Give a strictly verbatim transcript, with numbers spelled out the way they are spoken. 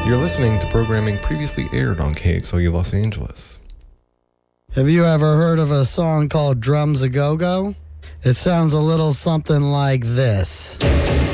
You're listening to programming previously aired on K X L U Los Angeles. Have you ever heard of a song called Drums A Go-Go? It sounds a little something like this.